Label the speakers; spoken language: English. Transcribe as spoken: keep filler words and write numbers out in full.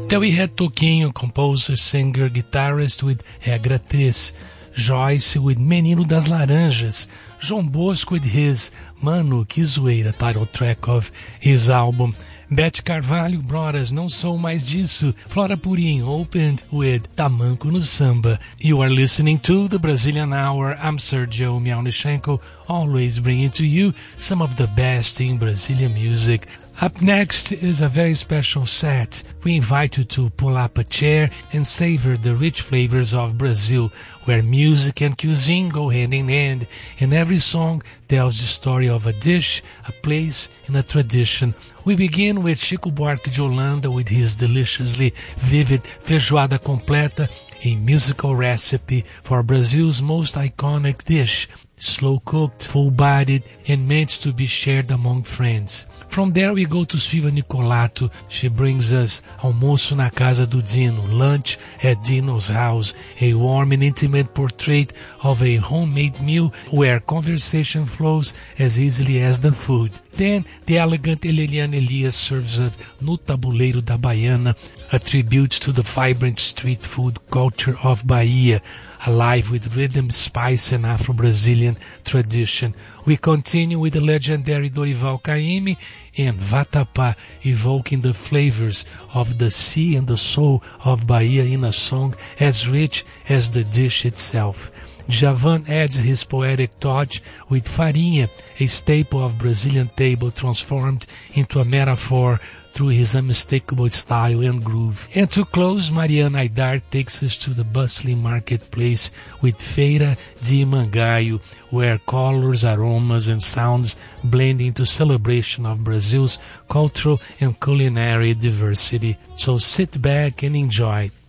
Speaker 1: Then we had Toquinho, composer, singer, guitarist with Regra três, Joyce with Menino das Laranjas, João Bosco with his Mano Que Zoeira title track of his album. Beth Carvalho brought us Não Sou Mais Disso. Flora Purim opened with Tamanco no Samba. You are listening to the Brazilian Hour. I'm Sergio Miaunichenko, always bringing to you some of the best in Brazilian music. Up next is a very special set. We invite you to pull up a chair and savor the rich flavors of Brazil, where music and cuisine go hand in hand, and every song tells the story of a dish, a place, and a tradition. We begin with Chico Buarque de Holanda with his deliciously vivid feijoada completa, a musical recipe for Brazil's most iconic dish, slow-cooked, full-bodied, and meant to be shared among friends. From there we go to Silvia Nicolato. She brings us Almoço na Casa do Dino, lunch at Dino's house, a warm and intimate portrait of a homemade meal where conversation flows as easily as the food. Then the elegant Eleliane Elias serves us No Tabuleiro da Baiana, a tribute to the vibrant street food culture of Bahia, alive with rhythm, spice, and Afro-Brazilian tradition. We continue with the legendary Dorival Caymmi and Vatapá, evoking the flavors of the sea and the soul of Bahia in a song as rich as the dish itself. Djavan adds his poetic touch with Farinha, a staple of Brazilian table transformed into a metaphor through his unmistakable style and groove. And to close, Mariana Aidar takes us to the bustling marketplace with Feira de Mangaio, where colors, aromas, and sounds blend into celebration of Brazil's cultural and culinary diversity. So sit back and enjoy.